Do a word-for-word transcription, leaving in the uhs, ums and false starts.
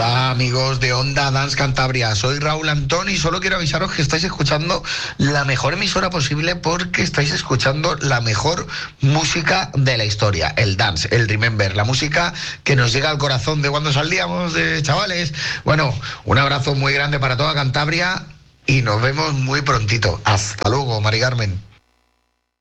Hola amigos de Onda Dance Cantabria, soy Raúl Antón y solo quiero avisaros que estáis escuchando la mejor emisora posible porque estáis escuchando la mejor música de la historia, el dance, el remember, la música que nos llega al corazón de cuando salíamos de chavales. Bueno, un abrazo muy grande para toda Cantabria y nos vemos muy prontito. Hasta luego, Mari Carmen.